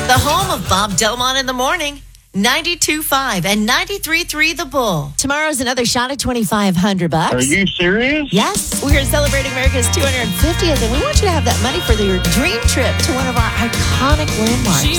The home of Bob Delmont in the morning. 92.5 and 93.3 The Bull. Tomorrow's another shot at $2,500. Are you serious? Yes. We're celebrating America's 250th, and we want you to have that money for your dream trip to one of our iconic landmarks.